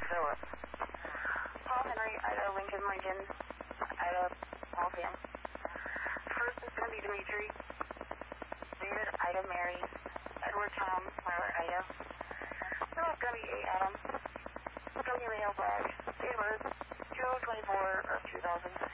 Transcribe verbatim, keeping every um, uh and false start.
Philip. Paul Henry, Ida, Lincoln, Lincoln, Ida, Paul Sam. First is going to be Dimitri. David, Ida, Mary. Edward, Tom, Tyler, Ida. Then it's going to be A. Adam. It's going to be Leo, Brad. Date of birth, June twenty-fourth of two thousand.